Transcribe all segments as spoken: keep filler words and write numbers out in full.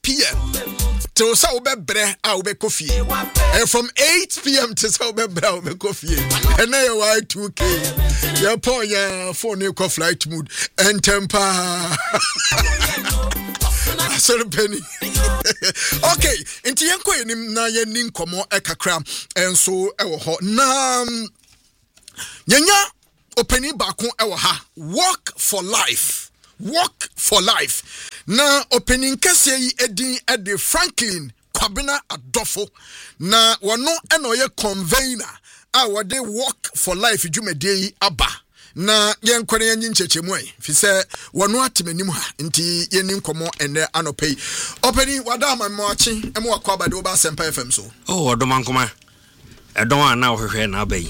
p.m. till so be bre a be coffee. And from eight p.m. to so be bre be coffee. And now you are two K. Your poor ya phone you call flight mood and temper. Sorry penny. Okay, into yanko enim na yenin komo ekakra and so ewo ho na nyanya opening baako ewo ha. Walk for life. Walk for life. Na opening kese yi edin ede Franklin Kwabena Adofo na wano eno ye convener a wade Walk for Life dwumade yi aba na yenkwere yanyi nchechemu ai fi se wano atemanim ha nti yenin komo ene anopei opening wada amamoachi emo wakwa de oba Sempa F M so oh odomankoma edon ana ohwehwe na abai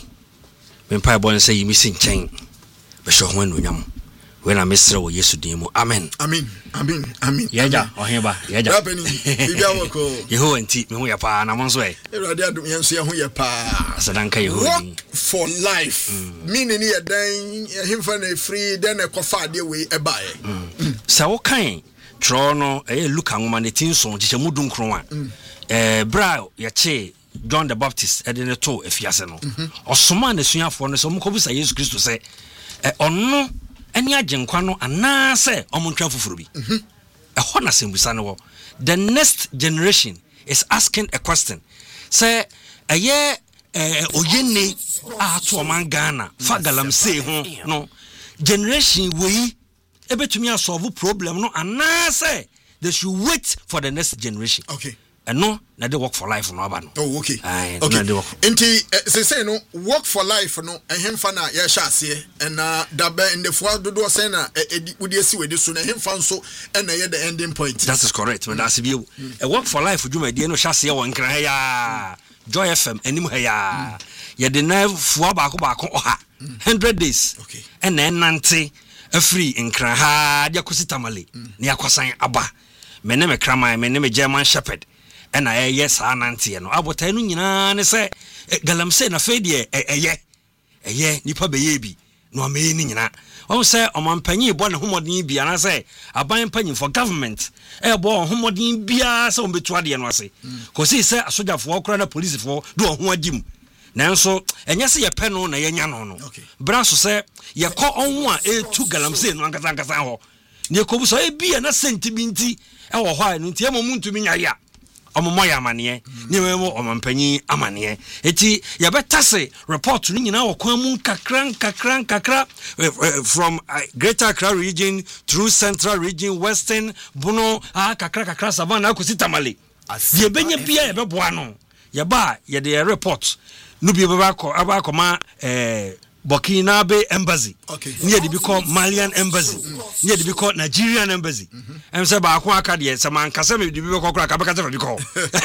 mempa bo nse yimi sinchen be hwe ho anunyam when I miss wo Yesu dimo amen amen amen amen yaja oheba yaja rapeni bibia woko yeho enti me ho ya pa na mo nso e erade adum yenso ye ho ye pa asadanka yeho Walk for life meaning ye dan himfa na free then e kofa ade we e bae sa wo kan tro no e Luka ngoma ne tinso giche mudun kron a eh bra ye che John the Baptist edene to efiase no osoma na suafo no so mkobusa Yesu Kristo se eh onno any agenkwa no anase omontwa fufuru bi mhm ehọ na sembusa no the next generation is asking a question say eye eh oyenne ato man Ghana fa galamsey ho no generation we ebetumi asolve problem no anase they should wait for the next generation okay and no na they work for life no aba no oh okay Aye, okay no, enti say say no work for life no ehemfa na ye hya ase na dabe in the for dodo say na udi esi we so na ehemfa nso na ye the ending point that is correct but that's be a work for life dwumadi no hya ase won kran ya Joy F M anim ha ya ye de na fuwa baako baako oha one hundred days okay and then nante afri nkran ha dia kositamale na yakosan aba me ne me kraman me ne me German Shepherd and I yes anantie no abotai no nyina ne se galamsey na fe de eye eye nipa beye bi no ameye ni nyina won se omampanyi bo ne homodin bia na se aban panyi for government e bo homodin bia se on betu ade no ase ko se se asojafo okra na police fo do ho agim nanso enye se ye pe no na ye nya no no bra so se ye ko onwo a e tu galamsey no ankasa ankasa ho ne ko bu so e bia na sentiment e wo ho a no ntie mo muntumi nya ya omomoya amane ni wemo omampanyi amane eti ya betase report ni nyina wokwan mu kakran kakran kakra from uh, Greater Accra region through Central region Western Bono ah kakra kakra Savannah akositamale ye benya bia ye beboa no ye ba ye de report no bi be ba ko aba koma eh Burkina Faso embassy okay near the because Malian embassy near the because Nigerian embassy em say ba ko aka de say man kasa me the because kra ka kasa because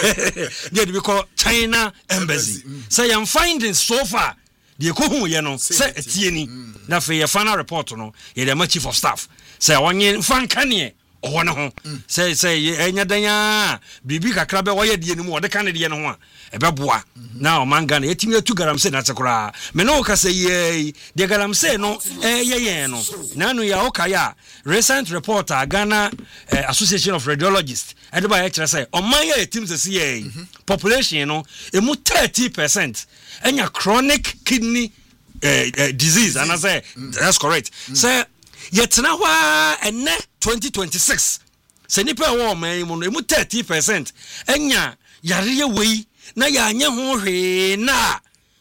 near the because China embassy say I'm finding so far the ko hu ye no say etie ni na fe ye final report no ye the chief of staff say onye fanka ne oho ne ho say say enya danya bibi kakra be wo ye de ni mu wo de kan de ne ho a ebeboa na o manga na yetimi atu galamsey na tekora me no ka say ye de galamsey no eh ye ye no na no ya okaya recent report a Ghana uh, Association of Radiologists adeba ye kire say o man ya yetim se ye population no emu thirty percent enya chronic kidney uh, uh, disease and I say that's correct mm. say yetna wa enne twenty twenty-six se nipa wo man mu no emu thirty percent enya yare we na ya anye ho hwe na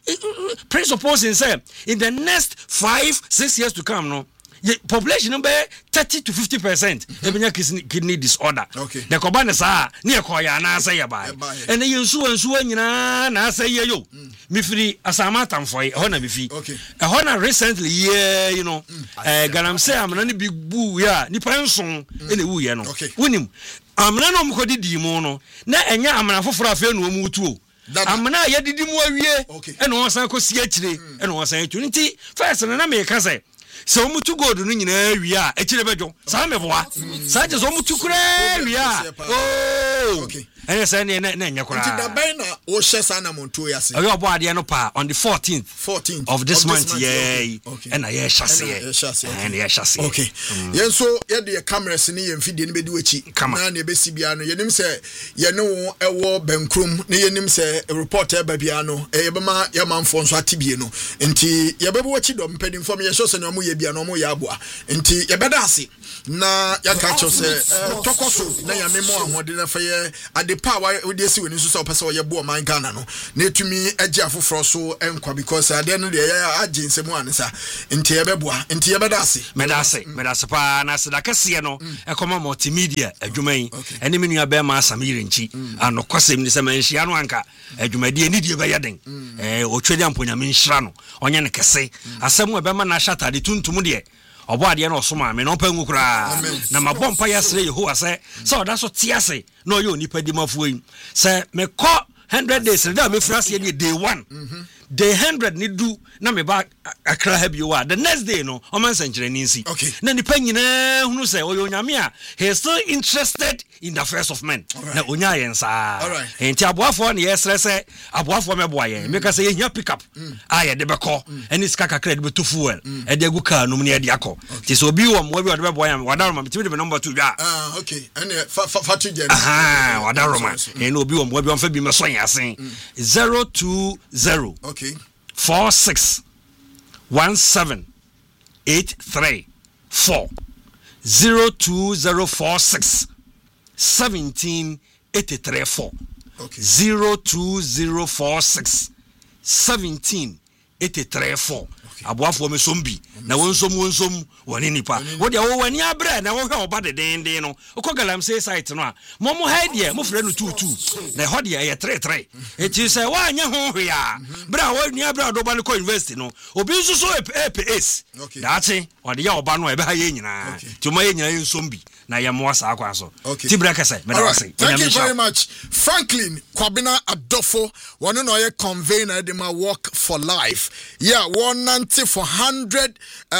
presupposing say in the next five six years to come no population be thirty to fifty percent ebenya kidney disorder okay the kobane sa na e koya na say ya ba ene yensu wensu anyina na say ye yo mi firi asama tamfo e ho na mi fi okay e ho na recently yeah you know eh galamsey amna ne big boo ya nipa nson ene wu ye no wonim amna no mkodi di mu no na enya amna foforo afa no mu tuo amna ye didi mu awie ene won san kosi akire ene won san atu nti first na me ka say so mutu gold no nyina wi a akire bejo sa meboa sa je so mutu kura wi a oh o ɛne sɛ ne ne nyɛ koraa nti da bɛn na wo hyɛ sa na monto yase ɔyɛ ɔbɔ adeɛ no pa on the fourteenth fourteenth of this month yeah ɛna yɛ hyɛseɛ ɛna yɛ hyɛseɛ okay yɛn so yɛde yɛ cameras ne yɛn fidie ne bɛdi wakyi na ne bɛsi bia no yɛnim sɛ yɛne wo ɛwɔ bankrom ne yɛnim sɛ report ɛba bia no yɛbɛma yɛmanfo nso atibie no nti yɛbɛbɔ wakyi dɔm mpanimfo me yɛhyɛ sɛ ne ɔmo yɛ bia no ɔmo yɛ aboa nti yɛbɛda ase na yɛka kyerɛ sɛ tɔkɔ so na yɛme mo ahoɔden na fɛyɛ ade pa wa wode asi wani so sɛ ɔpɛ sɛ ɔyɛ boɔ man Ghana no na ɛtumi agye afoforɔ so ɛnkwa because adeɛ no deɛ yɛyɛ agye nsɛmu anesa nti yɛbɛboa nti yɛbɛda ase mɛda ase mɛda ase paa na seda kɛseɛ no ɛkɔma multimedia adwuma yi ɛne me nua bɛma Samir Nkyi anokwasɛm ne sɛ manhyia no anka adwumadie ne die bɛyɛ den eh ɔtwɛde amponyame nhyira no ɔnyɛ ne kɛse asɛm a bɛma na hyatade tuntum deɛ obo ade na osoma me no pangu kura na mabɔ mpa yasre Yehowa sɛ sɛ oda so tiase na oyo nipa di mafuo yi sɛ me kɔ one hundred days da me frase ye day one day one hundred ni du na me ba akra ha bi wa the next day no o man sankyere ni nsi na nipa nyina hunu sɛ oyo nyame a he is still interested in the affairs of men na onya yensa enti aboafo na yesre sɛ aboafo me boa ye me ka sɛ ye hia pick up a ye de bɛkɔ eni sika kakra de betu fuel e de gu car no mu ne de akɔ ti so obi wo mo bi de bɛboa ya wada roma bitimi de number two dwa ah okay ene fa fa tu je ah wada roma ene obi wo mo bi on fa bi me so yasen zero two zero okay four six one seven eight three four zero two zero four six seventeen eighty three four okay zero two zero four six seventeen eighty three four aboafo me sombi na wonsom wonsom woni nipa wo de wo wani abre na wo hwe oba de den den no ukọ galamsey site no a mo mo ha de mo frɛ no two two na ho de ye three three eti sɛ wa anya ho hwe a bra wo ni abre do ba no university no obi nso so A P S daate o de ya oba no e be ha ye nyina ti mo ye nyina ye sombi na ye mo asa akwa so ti bra kase me da say thank you very much Franklin Kwabena Adofo one no ye convener de ma work for life yeah one ninety for one hundred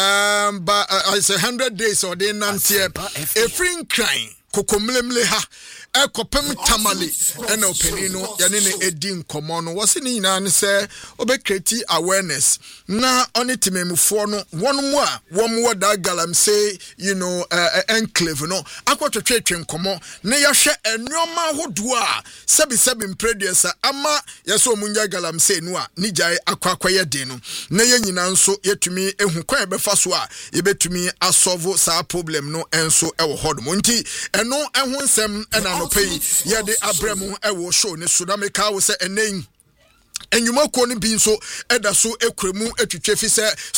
um but uh, I say one hundred days or they ninety a free crying kokomlemle ha ekopem tamale ena opani no yane ne edi nkomo no wose ni nyina ne se obecreate awareness na oni timemufo no wonmu a womwo da galamsey you know uh, enclave no akwotwetwe nkomo ne yahwe enwoma hodo a sebi sebi mpreducer ama yeso omunya galamsey no a ni jai akwakwaye de no na ye nyina nso yetumi ehu kwan befa so a yebetumi asolve sa problem no enso ewo hodom nti eno ehu nsem ena no pay ya de abremu ewo show ne so na meka wo se enen enyuma ko ne bi nso eda so ekremu etwetwe fi se